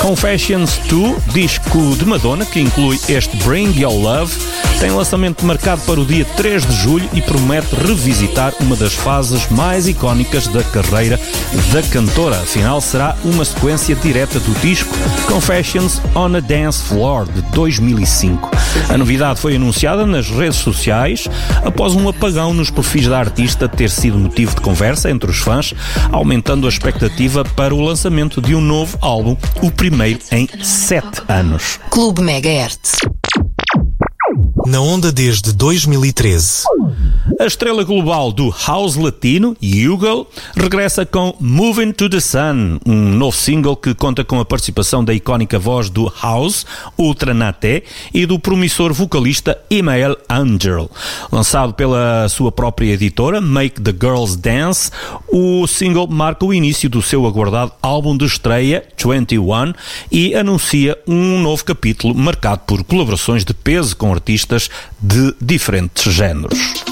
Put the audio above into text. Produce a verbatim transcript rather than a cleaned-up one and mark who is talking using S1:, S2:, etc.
S1: Confessions dois, disco de Madonna, que inclui este Bring Your Love, tem lançamento marcado para o dia três de julho e promete revisitar uma das fases mais icónicas da carreira da cantora. Afinal, será uma sequência direta do disco Confessions on a Dance Floor, de dois mil e cinco. A novidade foi anunciada nas redes sociais após um apagão nos perfis da artista ter sido motivo de conversa entre os fãs, aumentando a expectativa para o lançamento de um novo álbum, o primeiro em sete anos.
S2: Clube Megahertz.
S3: Na onda desde dois mil e treze.
S1: A estrela global do House Latino, Hugo, regressa com Moving to the Sun, um novo single que conta com a participação da icónica voz do House, Ultra Naté, e do promissor vocalista Emael Angel. Lançado pela sua própria editora, Make the Girls Dance, o single marca o início do seu aguardado álbum de estreia, vinte e um, e anuncia um novo capítulo marcado por colaborações de peso com artistas de diferentes géneros.